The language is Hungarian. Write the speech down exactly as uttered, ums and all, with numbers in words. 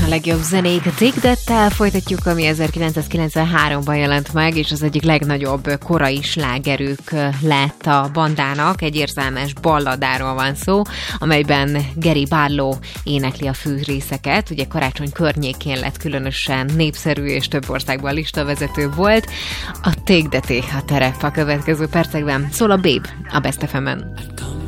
a legjobb zenék a Take That-tel folytatjuk, ami ezerkilencszázkilencvenháromban jelent meg, és az egyik legnagyobb korai slágerük lett a bandának. Egy érzelmes balladáról van szó, amelyben Gary Barlow énekli a fő részeket. Ugye karácsony környékén lett különösen népszerű, és több országban listavezető volt. A Take That-é a terep a következő percekben. Szól a Babe a Best ef emen.